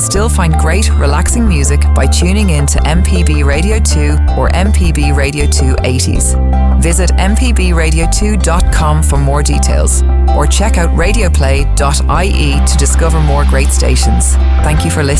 still find great relaxing music by tuning in to MPB Radio 2 or MPB Radio 2 80s. Visit mpbradio2.com for more details, or check out radioplay.ie to discover more great stations. Thank you for listening.